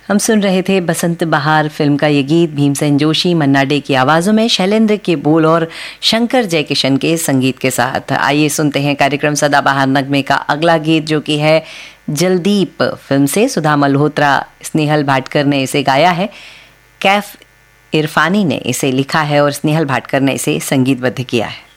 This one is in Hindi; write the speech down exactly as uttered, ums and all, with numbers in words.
हम सुन रहे थे बसंत बहार फिल्म का ये गीत भीमसेन जोशी, मन्ना डे की आवाज़ों में, शैलेंद्र के बोल और शंकर जयकिशन के संगीत के साथ। आइए सुनते हैं कार्यक्रम सदाबहार नगमे का अगला गीत, जो कि है जलदीप फिल्म से। सुधा मल्होत्रा, स्नेहल भाटकर ने इसे गाया है। कैफ इरफानी ने इसे लिखा है और स्नेहल भाटकर ने इसे संगीतबद्ध किया है।